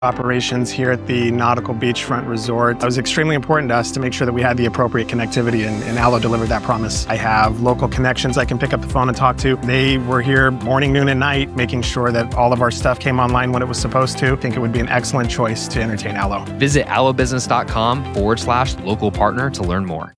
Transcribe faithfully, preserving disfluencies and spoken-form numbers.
operations here at the Nautical Beachfront Resort. It was extremely important to us to make sure that we had the appropriate connectivity, and, and Allo delivered that promise. I have local connections I can pick up the phone and talk to. They were here morning, noon, and night, making sure that all of our stuff came online when it was supposed to. I think it would be an excellent choice to entertain Allo. Visit allobusiness.com forward slash local partner to learn more.